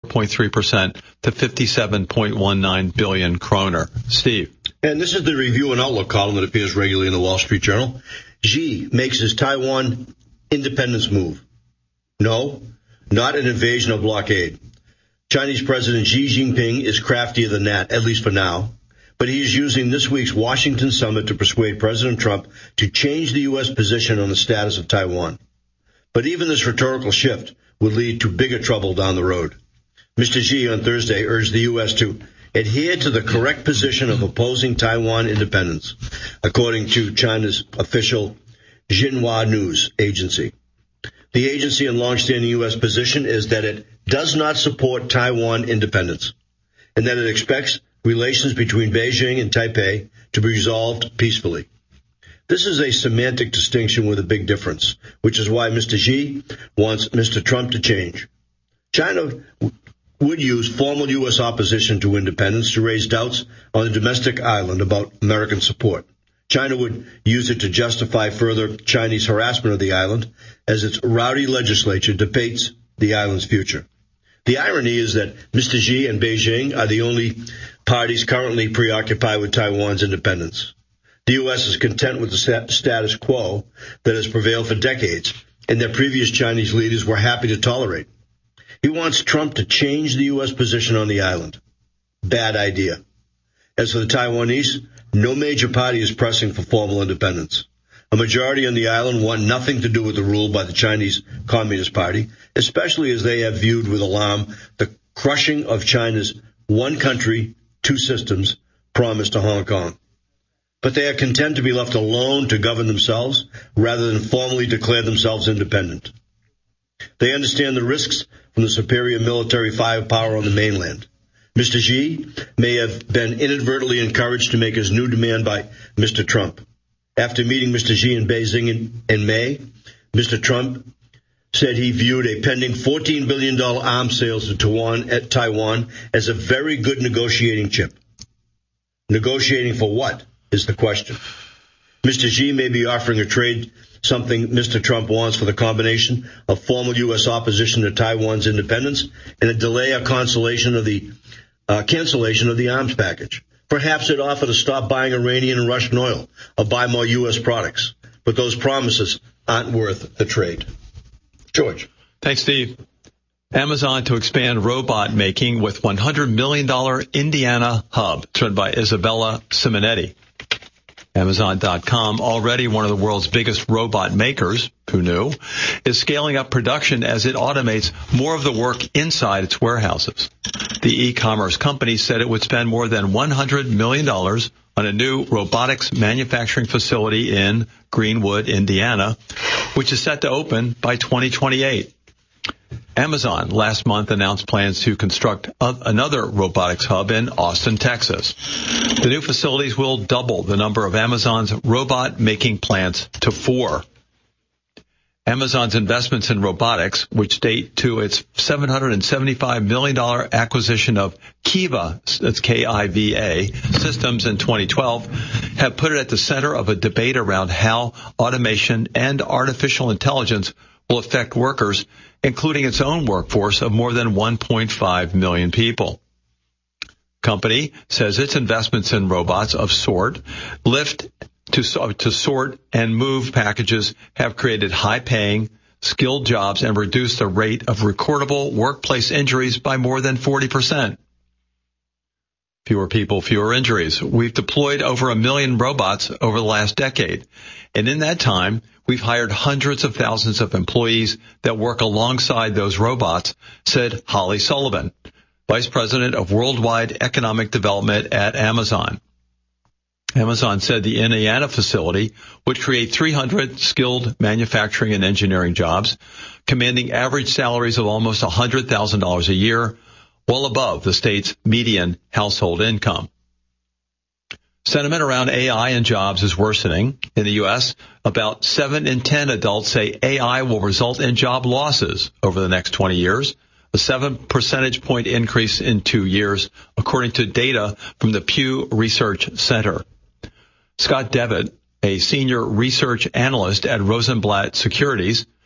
4.3% to 57.19 billion kroner. Steve. And this is the review and outlook column that appears regularly in the Wall Street Journal. Xi makes his Taiwan independence move. No, not an invasion or blockade. Chinese President Xi Jinping is craftier than that, at least for now. But he is using this week's Washington summit to persuade President Trump to change the U.S. position on the status of Taiwan. But even this rhetorical shift would lead to bigger trouble down the road. Mr. Xi on Thursday urged the U.S. to adhere to the correct position of opposing Taiwan independence, according to China's official Xinhua News agency. The agency and long-standing U.S. position is that it does not support Taiwan independence, and that it expects relations between Beijing and Taipei to be resolved peacefully. This is a semantic distinction with a big difference, which is why Mr. Xi wants Mr. Trump to change. China would use formal U.S. opposition to independence to raise doubts on the domestic island about American support. China would use it to justify further Chinese harassment of the island as its rowdy legislature debates the island's future. The irony is that Mr. Xi and Beijing are the only parties currently preoccupied with Taiwan's independence. The U.S. is content with the status quo that has prevailed for decades and that previous Chinese leaders were happy to tolerate. He wants Trump to change the U.S. position on the island. Bad idea. As for the Taiwanese, no major party is pressing for formal independence. A majority on the island want nothing to do with the rule by the Chinese Communist Party, especially as they have viewed with alarm the crushing of China's one country, two systems promise to Hong Kong. But they are content to be left alone to govern themselves rather than formally declare themselves independent. They understand the risks from the superior military firepower on the mainland. Mr. Xi may have been inadvertently encouraged to make his new demand by Mr. Trump. After meeting Mr. Xi in Beijing in May, Mr. Trump said he viewed a pending $14 billion arms sales to Taiwan as a very good negotiating chip. Negotiating for what is the question. Mr. Xi may be offering a trade, something Mr. Trump wants for the combination of formal U.S. opposition to Taiwan's independence and a delay or cancellation of the arms package. Perhaps it offered to stop buying Iranian and Russian oil or buy more U.S. products. But those promises aren't worth the trade. George. Thanks, Steve. Amazon to expand robot making with $100 million Indiana hub. It's run by Isabella Simonetti. Amazon.com, already one of the world's biggest robot makers, who knew, is scaling up production as it automates more of the work inside its warehouses. The e-commerce company said it would spend more than $100 million on a new robotics manufacturing facility in Greenwood, Indiana, which is set to open by 2028. Amazon last month announced plans to construct another robotics hub in Austin, Texas. The new facilities will double the number of Amazon's robot-making plants to 4. Amazon's investments in robotics, which date to its $775 million acquisition of Kiva, that's K-I-V-A, systems in 2012, have put it at the center of a debate around how automation and artificial intelligence will affect workers, including its own workforce of more than 1.5 million people. Company says its investments in robots of sort, lift to sort and move packages, have created high-paying, skilled jobs and reduced the rate of recordable workplace injuries by more than 40%. Fewer people, fewer injuries. We've deployed over 1 million robots over the last decade. And in that time, we've hired hundreds of thousands of employees that work alongside those robots, said Holly Sullivan, Vice President of Worldwide Economic Development at Amazon. Amazon said the Indiana facility would create 300 skilled manufacturing and engineering jobs, commanding average salaries of almost $100,000 a year, well above the state's median household income. Sentiment around AI and jobs is worsening. In the U.S., about 7 in 10 adults say AI will result in job losses over the next 20 years, a 7 percentage point increase in 2 years, according to data from the Pew Research Center. Scott Devitt, a senior research analyst at Rosenblatt Securities,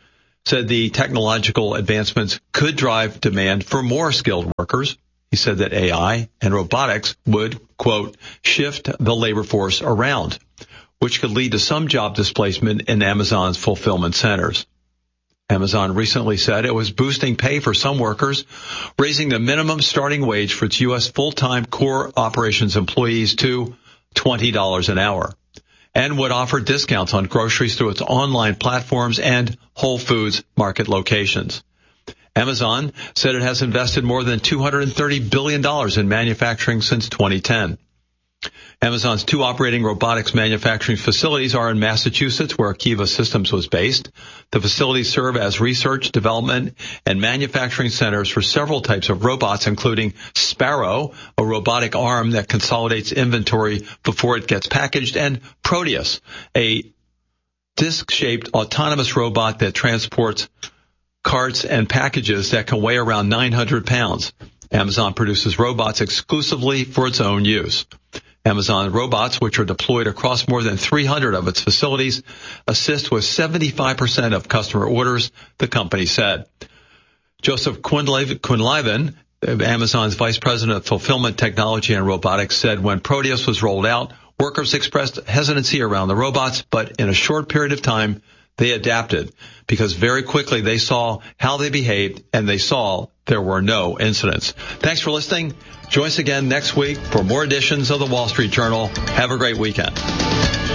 said the technological advancements could drive demand for more skilled workers. He said that AI and robotics would, quote, shift the labor force around, which could lead to some job displacement in Amazon's fulfillment centers. Amazon recently said it was boosting pay for some workers, raising the minimum starting wage for its U.S. full-time core operations employees to $20 an hour, and would offer discounts on groceries through its online platforms and Whole Foods market locations. Amazon said it has invested more than $230 billion in manufacturing since 2010. Amazon's 2 operating robotics manufacturing facilities are in Massachusetts, where Kiva Systems was based. The facilities serve as research, development, and manufacturing centers for several types of robots, including Sparrow, a robotic arm that consolidates inventory before it gets packaged, and Proteus, a disc-shaped autonomous robot that transports carts and packages that can weigh around 900 pounds. Amazon produces robots exclusively for its own use. Amazon robots, which are deployed across more than 300 of its facilities, assist with 75% of customer orders, the company said. Joseph Quinlivan, Amazon's vice president of fulfillment technology and robotics, said when Proteus was rolled out, workers expressed hesitancy around the robots, but in a short period of time, they adapted because very quickly they saw how they behaved and they saw there were no incidents. Thanks for listening. Join us again next week for more editions of the Wall Street Journal. Have a great weekend.